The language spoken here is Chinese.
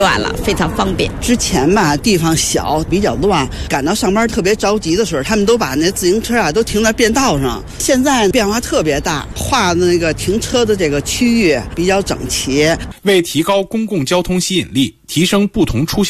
乱了，非常方便。 之前吧，地方小，比较乱，赶到上班特别着急的时候，他们都把那自行车都停在便道上。现在变化特别大，划的那个停车的这个区域比较整齐。 为提高公共交通吸引力，提升不同出行